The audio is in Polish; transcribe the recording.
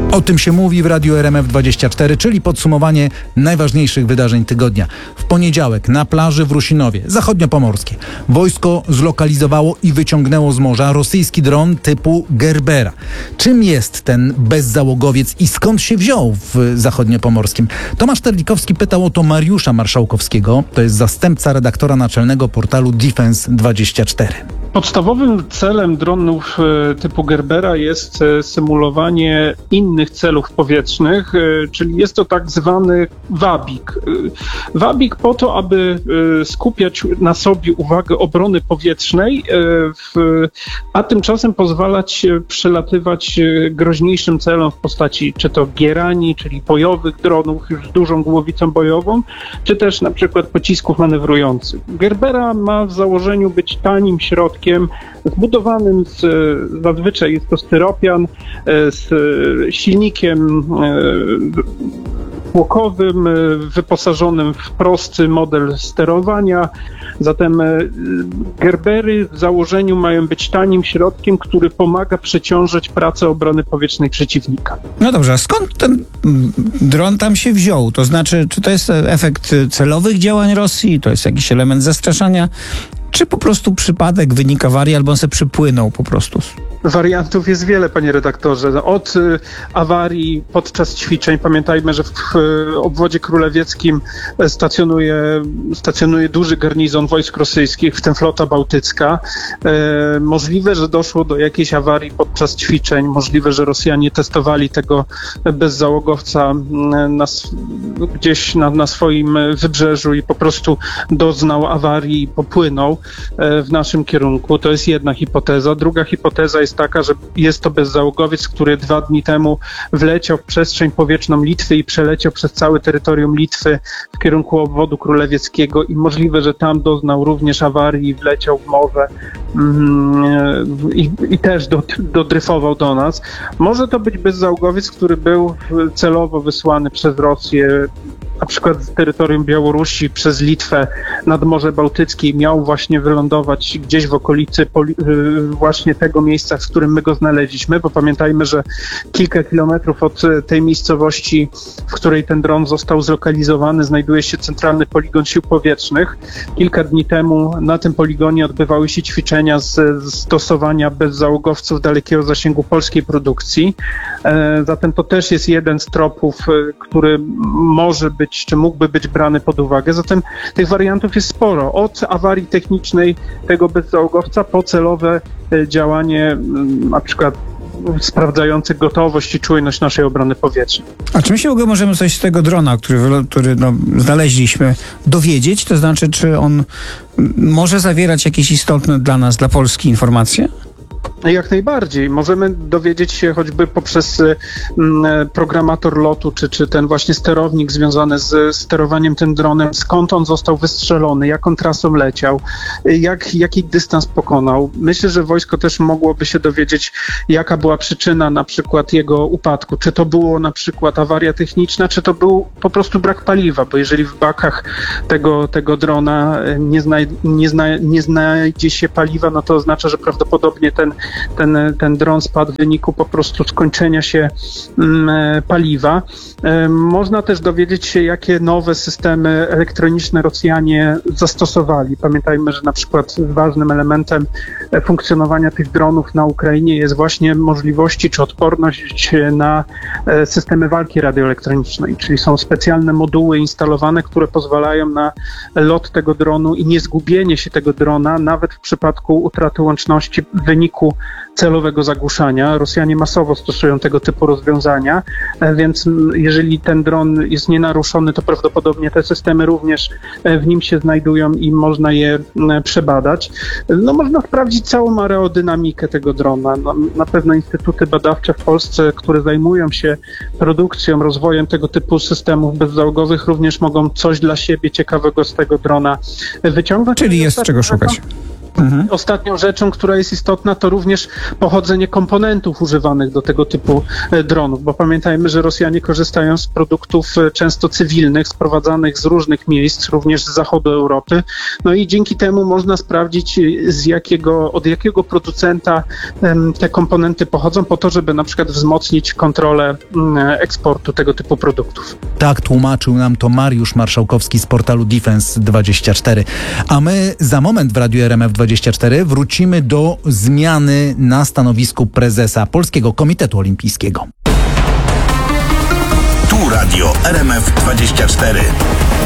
O tym się mówi w Radiu RMF24, czyli podsumowanie najważniejszych wydarzeń tygodnia. W poniedziałek na plaży w Rusinowie, zachodniopomorskie, wojsko zlokalizowało i wyciągnęło z morza rosyjski dron typu Gerbera. Czym jest ten bezzałogowiec i skąd się wziął w zachodniopomorskim? Tomasz Terlikowski pytał o to Mariusza Marszałkowskiego, to jest zastępca redaktora naczelnego portalu Defense24. Podstawowym celem dronów typu Gerbera jest symulowanie innych celów powietrznych, czyli jest to tak zwany wabik. Wabik po to, aby skupiać na sobie uwagę obrony powietrznej, a tymczasem pozwalać przelatywać groźniejszym celom w postaci czy to gierani, czyli bojowych dronów już z dużą głowicą bojową, czy też na przykład pocisków manewrujących. Gerbera ma w założeniu być tanim środkiem, zbudowanym zazwyczaj jest to styropian, z silnikiem tłokowym, wyposażonym w prosty model sterowania. Zatem Gerbery w założeniu mają być tanim środkiem, który pomaga przeciążyć pracę obrony powietrznej przeciwnika. No dobrze, a skąd ten dron tam się wziął? To znaczy, czy to jest efekt celowych działań Rosji, to jest jakiś element zastraszania, czy po prostu przypadek, wynik awarii, albo on se przypłynął po prostu? Wariantów jest wiele, panie redaktorze. Od awarii podczas ćwiczeń, pamiętajmy, że w obwodzie królewieckim stacjonuje duży garnizon wojsk rosyjskich, w tym flota bałtycka. Możliwe, że doszło do jakiejś awarii podczas ćwiczeń, możliwe, że Rosjanie testowali tego bezzałogowca gdzieś na swoim wybrzeżu i po prostu doznał awarii i popłynął w naszym kierunku. To jest jedna hipoteza. Druga hipoteza jest taka, że jest to bezzałogowiec, który 2 dni temu wleciał w przestrzeń powietrzną Litwy i przeleciał przez całe terytorium Litwy w kierunku obwodu królewieckiego i możliwe, że tam doznał również awarii i wleciał w morze i też dodryfował do nas. Może to być bezzałogowiec, który był celowo wysłany przez Rosję, na przykład z terytorium Białorusi przez Litwę nad Morze Bałtyckie, miał właśnie wylądować gdzieś w okolicy właśnie tego miejsca, w którym my go znaleźliśmy, bo pamiętajmy, że kilka kilometrów od tej miejscowości, w której ten dron został zlokalizowany, znajduje się centralny poligon sił powietrznych. Kilka dni temu na tym poligonie odbywały się ćwiczenia z stosowania bezzałogowców dalekiego zasięgu polskiej produkcji. Zatem to też jest jeden z tropów, który może być, czy mógłby być brany pod uwagę. Zatem tych wariantów jest sporo. Od awarii technicznej tego bezzałogowca po celowe działanie na przykład sprawdzające gotowość i czujność naszej obrony powietrznej. A czy my się możemy coś z tego drona, który znaleźliśmy, dowiedzieć? To znaczy, czy on może zawierać jakieś istotne dla nas, dla Polski informacje? Jak najbardziej. Możemy dowiedzieć się choćby poprzez programator lotu, czy ten właśnie sterownik związany z sterowaniem tym dronem, skąd on został wystrzelony, jaką trasą leciał, jaki dystans pokonał. Myślę, że wojsko też mogłoby się dowiedzieć, jaka była przyczyna na przykład jego upadku. Czy to było na przykład awaria techniczna, czy to był po prostu brak paliwa, bo jeżeli w bakach tego drona nie znajdzie się paliwa, no to oznacza, że prawdopodobnie ten dron spadł w wyniku po prostu skończenia się paliwa. Można też dowiedzieć się, jakie nowe systemy elektroniczne Rosjanie zastosowali. Pamiętajmy, że na przykład ważnym elementem funkcjonowania tych dronów na Ukrainie jest właśnie możliwości czy odporność na systemy walki radioelektronicznej, czyli są specjalne moduły instalowane, które pozwalają na lot tego dronu i niezgubienie się tego drona, nawet w przypadku utraty łączności w wyniku celowego zagłuszania. Rosjanie masowo stosują tego typu rozwiązania, więc jeżeli ten dron jest nienaruszony, to prawdopodobnie te systemy również w nim się znajdują i można je przebadać. No, można sprawdzić całą aerodynamikę tego drona. Na pewno instytuty badawcze w Polsce, które zajmują się produkcją, rozwojem tego typu systemów bezzałogowych, również mogą coś dla siebie ciekawego z tego drona wyciągnąć. Czyli jest czego szukać. Ostatnią rzeczą, która jest istotna, to również pochodzenie komponentów używanych do tego typu dronów, bo pamiętajmy, że Rosjanie korzystają z produktów często cywilnych, sprowadzanych z różnych miejsc, również z zachodu Europy. No i dzięki temu można sprawdzić, od jakiego producenta te komponenty pochodzą, po to, żeby na przykład wzmocnić kontrolę eksportu tego typu produktów. Tak tłumaczył nam to Mariusz Marszałkowski z portalu Defense24. A my za moment w Radiu RMF24 wrócimy do zmiany na stanowisku prezesa Polskiego Komitetu Olimpijskiego. Tu Radio RMF24.